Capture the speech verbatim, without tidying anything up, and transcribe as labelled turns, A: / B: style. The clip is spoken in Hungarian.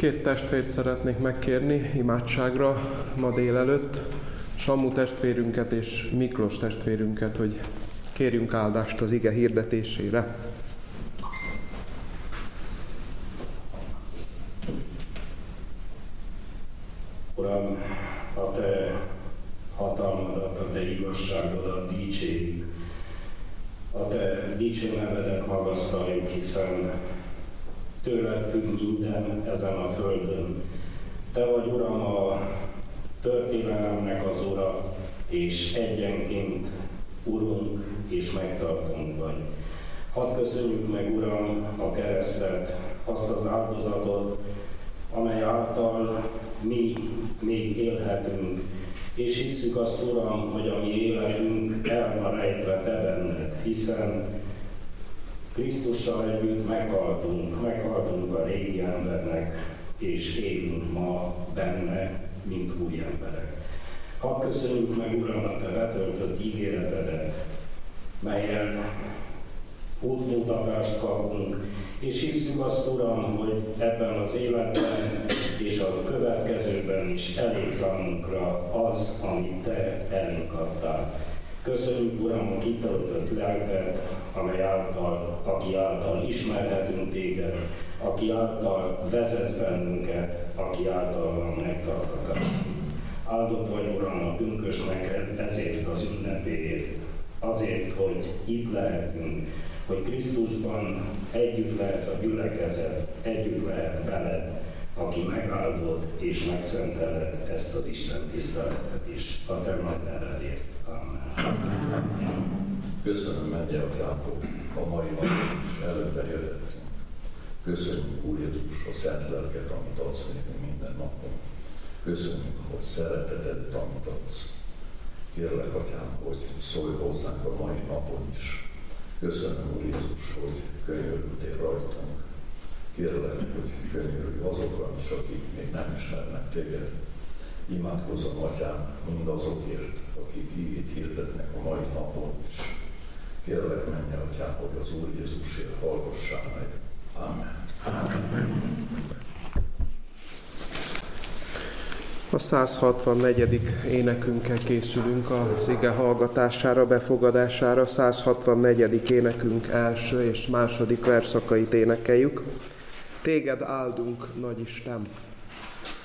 A: Két testvért szeretnék megkérni imádságra ma délelőtt, Samu testvérünket és Miklós testvérünket, hogy kérjünk áldást az ige hirdetésére.
B: Uram, a Te hatalmadat, a Te igazságodat dicsérjük. A Te dicső nevedet magasztaljuk, hiszen Tőled függ minden ezen a földön. Te vagy, Uram, a történelemnek az Ura, és egyenként Urunk és megtartónk vagy. Hadd köszönjük meg, Uram, a keresztet, azt az áldozatot, amely által mi még élhetünk, és hisszük azt, Uram, hogy a mi életünk el van rejtve Te benned, hiszen Krisztussal együtt meghaltunk, meghaltunk a régi embernek, és élünk ma benne, mint új emberek. Hadd köszönjük meg, Uram, a Te betöltött ígéretedet, melyen útmutatást kapunk, és hiszük azt, Uram, hogy ebben az életben és a következőben is elég számunkra az, amit Te elénk adtál. Köszönjük, Uram, a kitöltött lelket, amely által, aki által ismerhetünk Téged, aki által vezetsz bennünket, aki által van megtartatás. Áldott vagy, Uram, a pünkösnek ezért az ünnepéért, azért, hogy itt lehetünk, hogy Krisztusban együtt lehet a gyülekezet, együtt lehet veled, aki megáldott és megszenteled ezt az Isten tiszteletet is. A Te nagy nevedért. Amen.
C: Köszönöm, Mennyei-Atyánk, a mai napon is előbbre jöhettünk. Köszönjük, Úr Jézus, a szent lelket, amit adsz nekünk minden napon. Köszönjük, hogy szeretetedet, amit adsz. Kérlek, Atyám, hogy szólj hozzánk a mai napon is. Köszönöm, Úr Jézus, hogy könyörültél rajtunk. Kérlek, hogy könyörülj azokra is, akik még nem ismernek Téged. Imádkozom, Atyám, mindazokért, akik így hirdetnek a mai napon is. Kérlek, menj, Atyám, hogy az Úr Jézusért hallgassál meg. Amen. Amen.
A: A száz hatvannegyedik énekünkkel készülünk az ige hallgatására, befogadására. száz hatvannegyedik énekünk első és második verszakait énekeljük. Téged áldunk, Nagy Isten!